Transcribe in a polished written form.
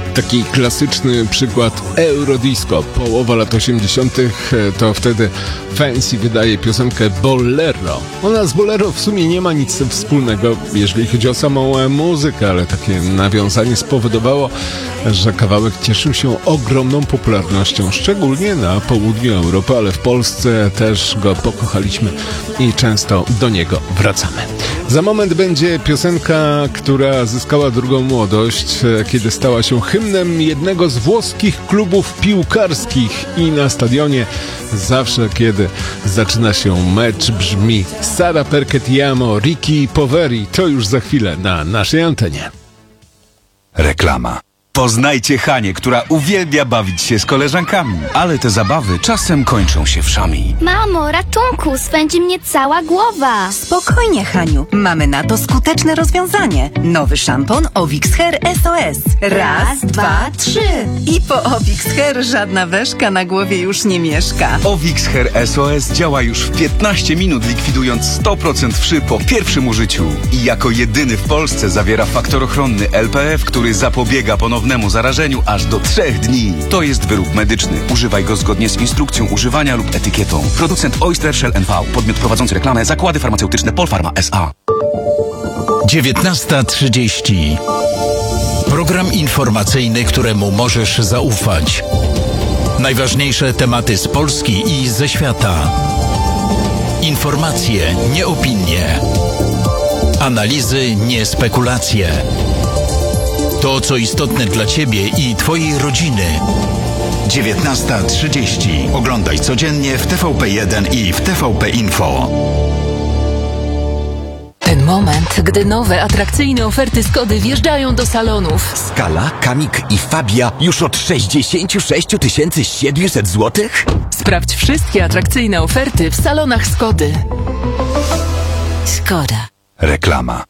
Taki klasyczny przykład Eurodisco. Połowa lat 80. to wtedy Fancy wydaje piosenkę Bolero. Ona z Bolero w sumie nie ma nic wspólnego, jeżeli chodzi o samą muzykę, ale takie nawiązanie spowodowało, że kawałek cieszył się ogromną popularnością, szczególnie na południu Europy, ale w Polsce też go pokochaliśmy i często do niego wracamy. Za moment będzie piosenka, która zyskała drugą młodość, kiedy stała się hymnem jednego z włoskich klubów piłkarskich i na stadionie zawsze, kiedy zaczyna się mecz, brzmi Sara perché ti amo, Ricky Poveri. To już za chwilę na naszej antenie. Reklama. Poznajcie Hanię, która uwielbia bawić się z koleżankami, ale te zabawy czasem kończą się wszami. Mamo, ratunku, swędzi mnie cała głowa. Spokojnie, Haniu. Mamy na to skuteczne rozwiązanie. Nowy szampon Ovix Hair SOS. Raz, dwa, trzy. I po Ovix Hair żadna weszka na głowie już nie mieszka. Ovix Hair SOS działa już w 15 minut, likwidując 100% wszy po pierwszym użyciu. I jako jedyny w Polsce zawiera faktor ochronny LPF, który zapobiega ponownemu zarażeniu aż do 3 dni. To jest wyrób medyczny. Używaj go zgodnie z instrukcją używania lub etykietą. Producent Oyster Shell NV. Podmiot prowadzący reklamę. Zakłady farmaceutyczne Polpharma S.A. 19:30. Program informacyjny, któremu możesz zaufać. Najważniejsze tematy z Polski i ze świata. Informacje, nie opinie. Analizy, nie spekulacje. To, co istotne dla Ciebie i Twojej rodziny. 19:30. Oglądaj codziennie w TVP1 i w TVP Info. Ten moment, gdy nowe, atrakcyjne oferty Skody wjeżdżają do salonów. Skala, Kamik i Fabia już od 66 700 zł? Sprawdź wszystkie atrakcyjne oferty w salonach Skody. Szkoda. Reklama.